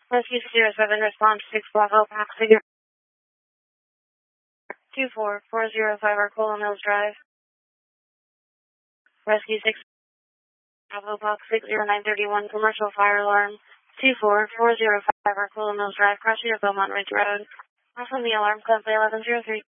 Rescue 07, response 6 Bravo, Pax figure 24405 Arcola Mills Drive. Rescue 6 Bravo, Box 60931, commercial fire alarm 24405 Arcola Mills Drive, Cross Beaumont Ridge Road. Off on the alarm, Club 1103.